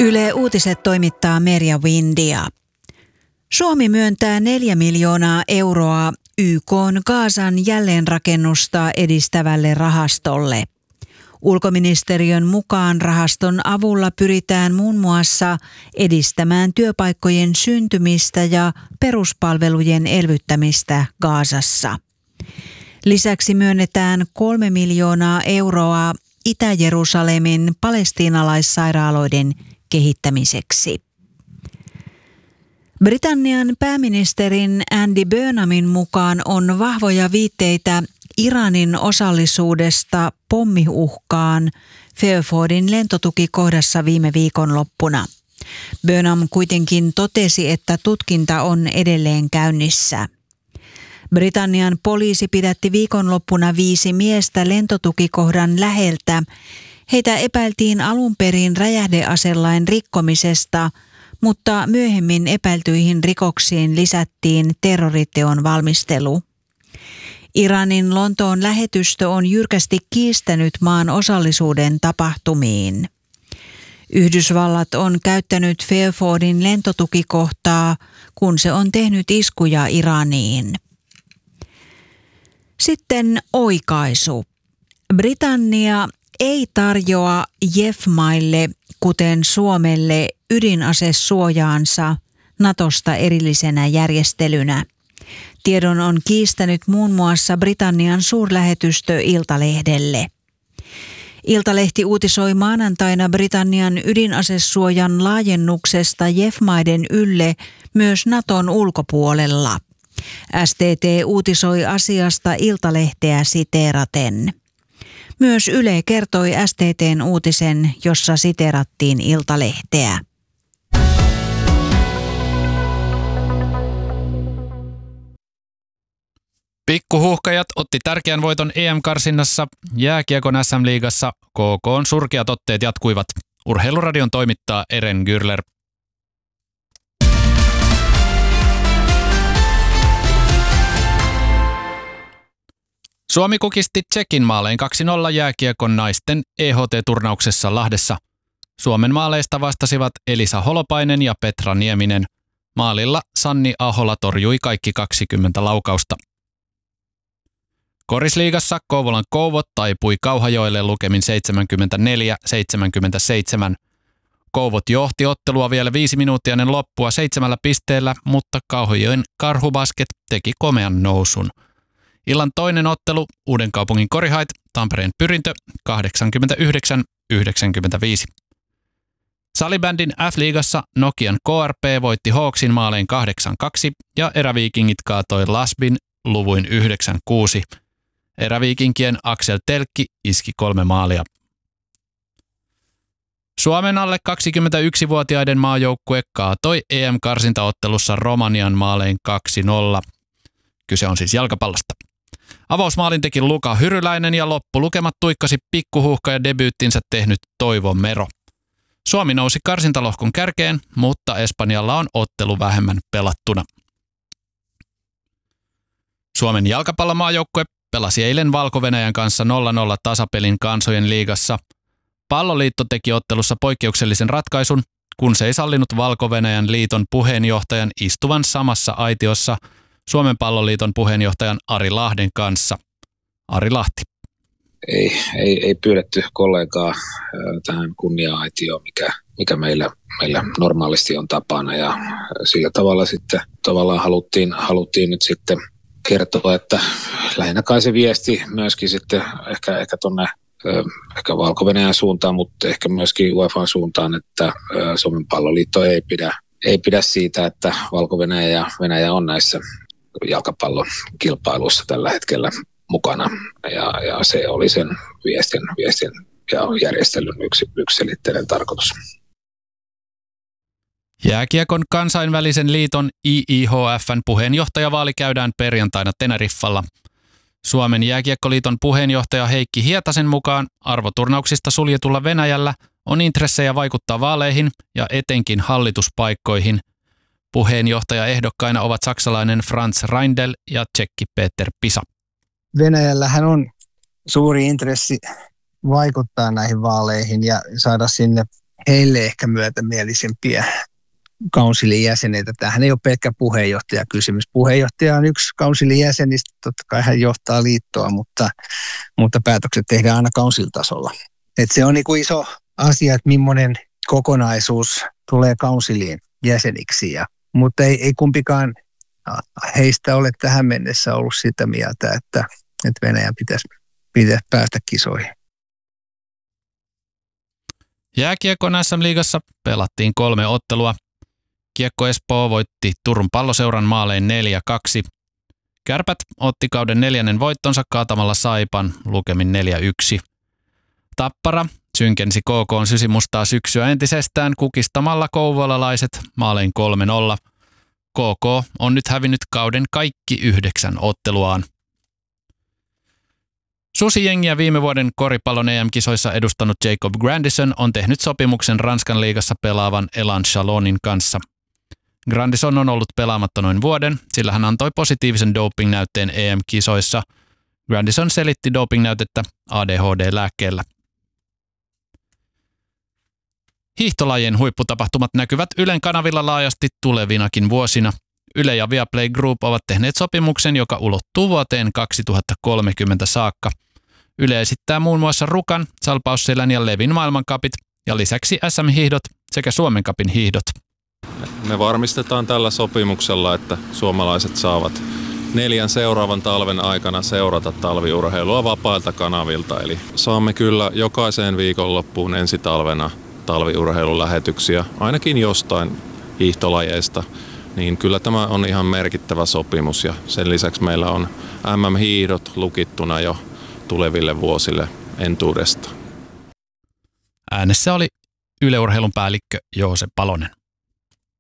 Yle Uutiset toimittaa Merja Windia. Suomi myöntää 4 miljoonaa euroa YK:n Gazan jälleenrakennusta edistävälle rahastolle. Ulkoministeriön mukaan rahaston avulla pyritään muun muassa edistämään työpaikkojen syntymistä ja peruspalvelujen elvyttämistä Gazassa. Lisäksi myönnetään 3 miljoonaa euroa Itä-Jerusalemin palestiinalaissairaaloiden kehittämiseksi. Britannian pääministerin Andy Burnhamin mukaan on vahvoja viitteitä Iranin osallisuudesta pommiuhkaan Fairfordin lentotukikohdassa viime viikonloppuna. Burnham kuitenkin totesi, että tutkinta on edelleen käynnissä. Britannian poliisi pidätti viikonloppuna 5 miestä lentotukikohdan läheltä. Heitä epäiltiin alun perin räjähdeaselain rikkomisesta, mutta myöhemmin epäiltyihin rikoksiin lisättiin terroriteon valmistelu. Iranin Lontoon lähetystö on jyrkästi kiistänyt maan osallisuuden tapahtumiin. Yhdysvallat on käyttänyt Fairfordin lentotukikohtaa, kun se on tehnyt iskuja Iraniin. Sitten oikaisu. Britannia ei tarjoa JEF-maille, kuten Suomelle, ydinasesuojaansa Natosta erillisenä järjestelynä. Tiedon on kiistänyt muun muassa Britannian suurlähetystö Iltalehdelle. Iltalehti uutisoi maanantaina Britannian ydinasesuojan laajennuksesta JEF-maiden ylle myös Naton ulkopuolella. STT uutisoi asiasta Iltalehteä siteeraten. Myös Yle kertoi STT:n uutisen, jossa siteerattiin Iltalehteä. Pikkuhuuhkajat otti tärkeän voiton EM-karsinnassa. Jääkiekon SM-liigassa KK:n surkeat otteet jatkuivat. Urheiluradion toimittaa Eren Gürler. Suomi kukisti Tšekin maalein 2-0 jääkiekon naisten EHT-turnauksessa Lahdessa. Suomen maaleista vastasivat Elisa Holopainen ja Petra Nieminen. Maalilla Sanni Ahola torjui kaikki 20 laukausta. Korisliigassa Kouvolan Kouvot taipui Kauhajoelle lukemin 74-77. Kouvot johti ottelua vielä 5 minuuttia ennen loppua 7 pisteellä, mutta Kauhajoen Karhubasket teki komean nousun. Illan toinen ottelu Uudenkaupungin Korihait, Tampereen Pyrintö 89-95. Salibändin F-liigassa Nokian KRP voitti Hawksin maalein 8-2 ja Eräviikingit kaatoi Lasbin luvuin 9-6. Eräviikinkien Aksel Telkki iski 3 maalia. Suomen alle 21-vuotiaiden maajoukkue kaatoi EM-karsintaottelussa Romanian maalein 2-0. Kyse on siis jalkapallosta. Avausmaalin teki Luka Hyryläinen ja loppulukemat tuikkasi pikkuhuuhka ja debyyttinsä tehnyt Toivo Mero. Suomi nousi karsintalohkon kärkeen, mutta Espanjalla on ottelu vähemmän pelattuna. Suomen jalkapallomaajoukkue pelasi eilen Valko-Venäjän kanssa 0-0 tasapelin Kansojen liigassa. Palloliitto teki ottelussa poikkeuksellisen ratkaisun, kun se ei sallinut Valko-Venäjän liiton puheenjohtajan istuvan samassa aitiossa Suomen palloliiton puheenjohtajan Ari Lahden kanssa. Ari Lahti. Ei pyydetty kollegaa tähän kunnia-aitioon, mikä meillä normaalisti on tapana, ja sillä tavalla sitten tavallaan haluttiin nyt sitten kertoa, että lähinnä kai se viesti myöskin sitten ehkä tuonne ehkä Valko-Venäjän suuntaan, mutta ehkä myöskin UEFAn suuntaan, että Suomen palloliitto ei pidä siitä, että Valko-Venäjä ja Venäjä on näissä jalkapallon kilpailuissa tällä hetkellä mukana, ja se oli sen viestin ja järjestelyn yksiselitteinen tarkoitus. Jääkiekon kansainvälisen liiton IIHF:n puheenjohtajavaali käydään perjantaina Teneriffalla. Suomen jääkiekkoliiton puheenjohtaja Heikki Hietasen mukaan arvoturnauksista suljetulla Venäjällä on intressejä vaikuttaa vaaleihin ja etenkin hallituspaikkoihin. Puheenjohtajaehdokkaina ovat saksalainen Franz Reindl ja tšekki Peter Pisa. Venäjällähän on suuri intressi vaikuttaa näihin vaaleihin ja saada sinne heille ehkä myötämielisempiä kaunsilin jäseneitä. Tämähän ei ole pelkkä puheenjohtajakysymys. Puheenjohtaja on yksi kaunsilin jäsenistä, totta kai hän johtaa liittoa, mutta päätökset tehdään aina kaunsiltasolla. Et se on niin kuin iso asia, että millainen kokonaisuus tulee kaunsiliin jäseniksi. Mutta ei kumpikaan heistä ole tähän mennessä ollut sitä mieltä, että Venäjän pitäisi päästä kisoihin. Jääkiekon SM-liigassa pelattiin 3 ottelua. Kiekko Espoo voitti Turun Palloseuran maalein 4-2. Kärpät otti kauden 4. voittonsa kaatamalla Saipan lukemin 4-1. Tappara synkensi KK:n sysimustaa syksyä entisestään kukistamalla kouvolalaiset maalein 3-0. KK on nyt hävinnyt kauden kaikki 9 otteluaan. Susijengiä viime vuoden koripallon EM-kisoissa edustanut Jacob Grandison on tehnyt sopimuksen Ranskan liigassa pelaavan Elan Chalonin kanssa. Grandison on ollut pelaamatta noin vuoden, sillä hän antoi positiivisen doping-näytteen EM-kisoissa. Grandison selitti doping-näytettä ADHD-lääkkeellä. Hiihtolajien huipputapahtumat näkyvät Ylen kanavilla laajasti tulevinakin vuosina. Yle ja Viaplay Group ovat tehneet sopimuksen, joka ulottuu vuoteen 2030 saakka. Yle esittää muun muassa Rukan, Salpausselän ja Levin maailmankapit ja lisäksi SM-hiihdot sekä Suomen Cupin hiihdot. Me varmistetaan tällä sopimuksella, että suomalaiset saavat 4 seuraavan talven aikana seurata talviurheilua vapailta kanavilta. Eli saamme kyllä jokaiseen viikonloppuun ensi talvena talviurheilulähetyksiä, ainakin jostain hiihtolajeista. Niin kyllä tämä on ihan merkittävä sopimus ja sen lisäksi meillä on MM-hiihdot lukittuna jo tuleville vuosille entuudesta. Äänessä oli Yle Urheilun päällikkö Joose Palonen.